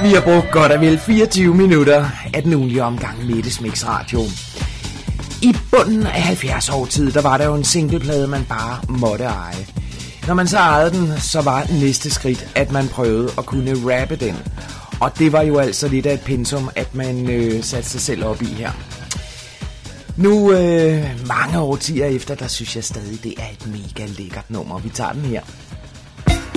Vi har brugt godt og vel 24 minutter af den ugenlige omgang Mettes Mix Radio. I bunden af 70 år tid, der var der jo en singleplade, man bare måtte eje. Når man så ejede den, så var næste skridt, at man prøvede at kunne rappe den. Og det var jo altså lidt af et pensum, at man satte sig selv op i her. Nu, mange årtier efter, der synes jeg stadig, det er et mega lækkert nummer. Vi tager den her.